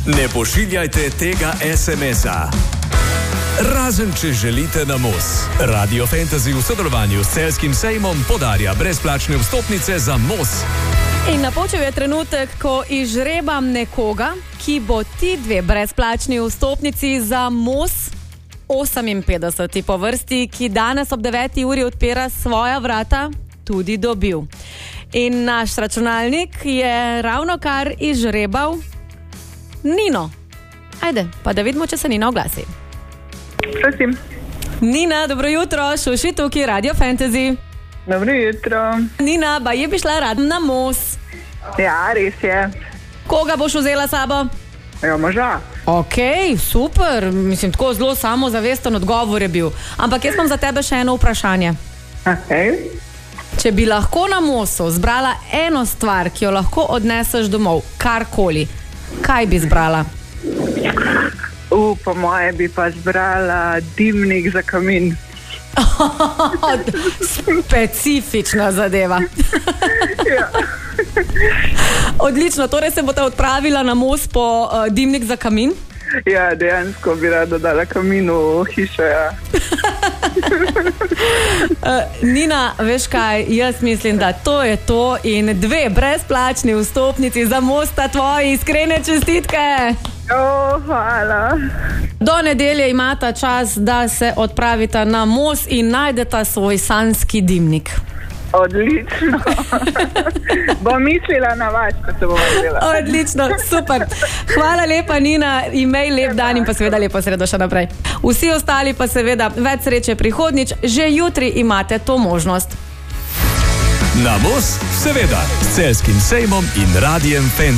Ne pošiljajte tega SMS-a. Razen, če želite na Mos. Radio Fantasy v sodelovanju s Celjskim sejmom podarja brezplačne vstopnice za Mos. In napočil je trenutek, ko izžrebam nekoga, ki bo ti dve brezplačni vstopnici za Mos 58. po vrsti, ki danes ob 9. uri odpira svoja vrata, tudi dobil. In naš računalnik je ravnokar izžrebal Nino. Ajde, pa da vidimo, če se Nina oglasi. Prosim. Nina, dobro jutro, Šuši tukaj, Radio Fantasy. Dobro jutro. Nina, baje bi šla rad na Mos. Ja, res je. Koga boš vzela sabo? Ja, moža. Ok, super, mislim, tako zelo samozavesten odgovor je bil. Ampak jaz imam za tebe še eno vprašanje. Okay. Če bi lahko na Mosu zbrala eno stvar, ki jo lahko odneseš domov, karkoli, kaj bi zbrala? Po moje bi pa zbrala dimnik za kamin. Specifična zadeva. Ja. Odlično, torej se boste odpravila na Mos po dimnik za kamin? Ja, dejansko bi rada dala kamin v hišo, ja. Nina, veš kaj, jaz mislim, da to je to in dve brezplačni vstopnici za Mos sta tvoji, iskrene čestitke. Hvala. Do nedelje imata čas, da se odpravita na Mos in najdeta svoj sanjski dimnik. Odlično. Bom mislila na vas, ko se bom videla. Odlično, super. Hvala lepa, Nina, imej lep dan in pa seveda lepo sredo še naprej. Vsi ostali pa seveda več sreče prihodnjič, že jutri imate to možnost. Na Mos, seveda, s Celjskim sejmom in Radiem Fantasy.